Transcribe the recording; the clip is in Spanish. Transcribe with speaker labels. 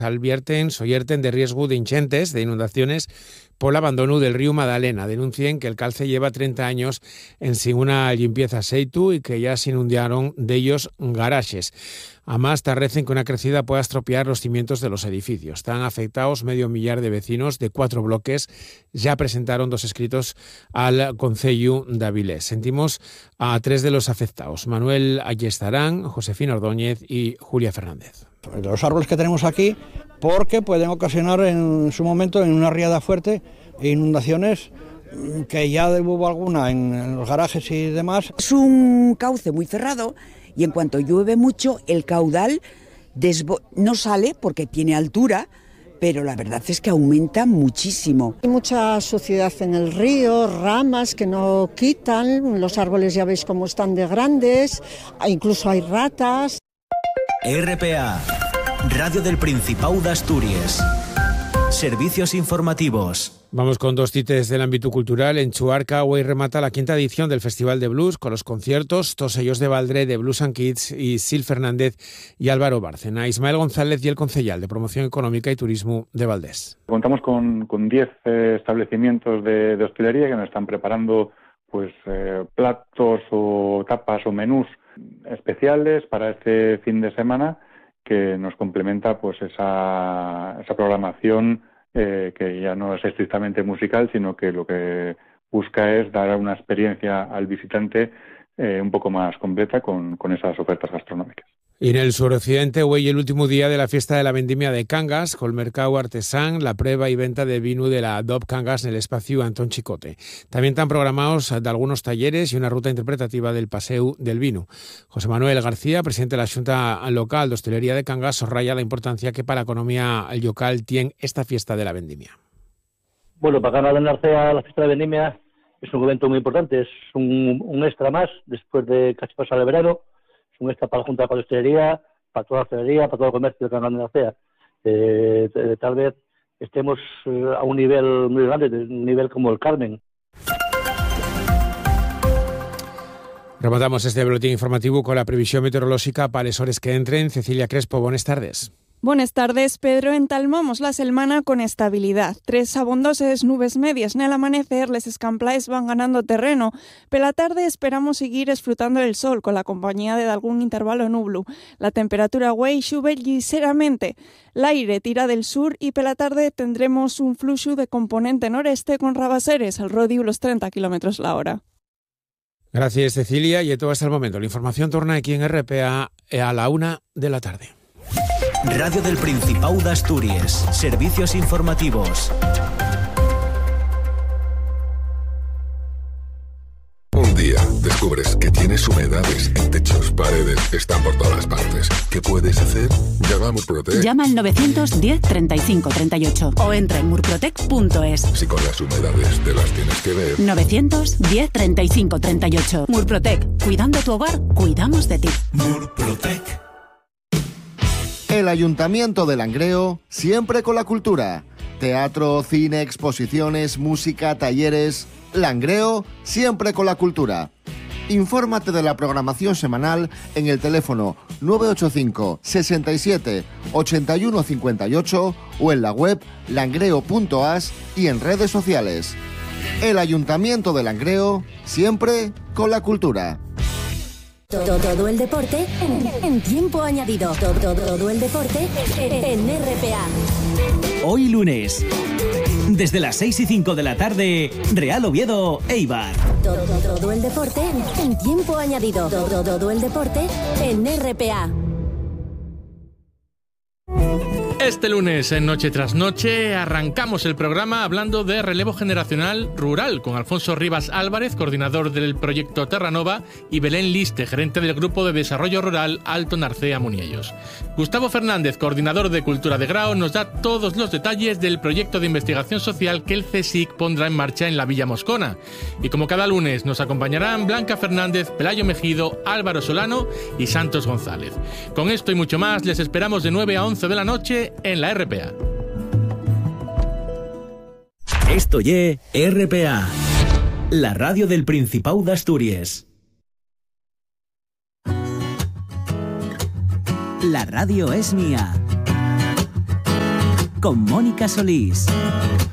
Speaker 1: Soyerten de riesgo de inchentes, de inundaciones, por el abandono del río Madalena. Denuncien que el calce lleva 30 años en sin una limpieza seitu y que ya se inundaron de ellos garajes. Además, tarrecen que una crecida pueda estropear los cimientos de los edificios. Están afectados 500.000 de vecinos de 4 bloques. Ya presentaron 2 escritos al Concello de Avilés. Sentimos a 3 de los afectados: Manuel Ayestarán, Josefina Ordóñez y Julia Fernández.
Speaker 2: Los árboles que tenemos aquí, porque pueden ocasionar en su momento, en una riada fuerte, inundaciones, que ya hubo alguna en los garajes y demás.
Speaker 3: Es un cauce muy cerrado y en cuanto llueve mucho, el caudal no sale porque tiene altura, pero la verdad es que aumenta muchísimo.
Speaker 4: Hay mucha suciedad en el río, ramas que no quitan, los árboles ya veis cómo están de grandes, incluso hay ratas.
Speaker 5: RPA, Radio del Principado de Asturias. Servicios informativos.
Speaker 1: Vamos con 2 cites del ámbito cultural. En Chuarca hoy remata la 5ª edición del Festival de Blues con los conciertos, todos ellos de Valdré, de Blues and Kids y Sil Fernández y Álvaro Bárcena. Ismael González y el concejal de Promoción Económica y Turismo de Valdés.
Speaker 6: Contamos con 10 establecimientos de hostelería que nos están preparando platos o tapas o menús especiales para este fin de semana, que nos complementa esa programación que ya no es estrictamente musical, sino que lo que busca es dar una experiencia al visitante un poco más completa con esas ofertas gastronómicas.
Speaker 1: Y en el suroccidente, hoy el último día de la fiesta de la vendimia de Cangas, con el mercado artesán, la prueba y venta de vino de la DOP Cangas en el espacio Antón Chicote. También están programados de algunos talleres y una ruta interpretativa del Paseo del Vino. José Manuel García, presidente de la Junta Local de Hostelería de Cangas, subraya la importancia que para la economía local tiene esta fiesta de la vendimia.
Speaker 7: Bueno, para Cangas de Narcea, la fiesta de la vendimia es un evento muy importante, es un extra más después de casi pasar el verano. Un extra para la Junta de Hostelería, para toda la hostelería, para todo el comercio de Cangas de Narcea. Tal vez estemos a un nivel muy grande, un nivel como el Carmen.
Speaker 1: Rematamos este boletín informativo con la previsión meteorológica para las horas que entren. Cecilia Crespo, buenas tardes.
Speaker 8: Buenas tardes, Pedro. Entalmamos la semana con estabilidad. 3 abondoses nubes medias. En el amanecer, les escamplaes van ganando terreno. Pero la tarde esperamos seguir disfrutando del sol con la compañía de algún intervalo nublu. La temperatura güey sube ligeramente. El aire tira del sur y por la tarde tendremos un fluxo de componente noreste con rabaseres al rodiu los 30 km la hora.
Speaker 1: Gracias, Cecilia. Y todo hasta el momento. La información torna aquí en RPA a la 1 de la tarde.
Speaker 5: Radio del Principado de Asturias. Servicios informativos.
Speaker 9: Un día descubres que tienes humedades en techos, paredes, están por todas partes. ¿Qué puedes hacer? Llama a Murprotec.
Speaker 10: Llama al 910 35 38 o entra en murprotec.es.
Speaker 9: Si con las humedades te las tienes que ver.
Speaker 10: 910 35 38. Murprotec. Cuidando tu hogar, cuidamos de ti.
Speaker 5: Murprotec.
Speaker 11: El Ayuntamiento de Langreo, siempre con la cultura. Teatro, cine, exposiciones, música, talleres. Langreo, siempre con la cultura. Infórmate de la programación semanal en el teléfono 985 67 81 58 o en la web langreo.as y en redes sociales. El Ayuntamiento de Langreo, siempre con la cultura.
Speaker 12: Todo el deporte en tiempo añadido. Todo el deporte en RPA.
Speaker 5: Hoy lunes, desde las 6:05 de la tarde, Real Oviedo, Eibar.
Speaker 12: Todo el deporte en tiempo añadido. Todo el deporte en RPA.
Speaker 13: Este lunes, en Noche tras Noche, arrancamos el programa hablando de relevo generacional rural con Alfonso Rivas Álvarez, coordinador del proyecto Terranova, y Belén Liste, gerente del Grupo de Desarrollo Rural Alto Narcea Muniellos. Gustavo Fernández, coordinador de Cultura de Grao, nos da todos los detalles del proyecto de investigación social que el CSIC pondrá en marcha en la Villa Moscona. Y como cada lunes, nos acompañarán Blanca Fernández, Pelayo Mejido, Álvaro Solano y Santos González. Con esto y mucho más, les esperamos de 9 a 11 de la noche en la RPA.
Speaker 5: Esto ye RPA, la radio del Principado de Asturias. La radio es mía. con Mónica Solís.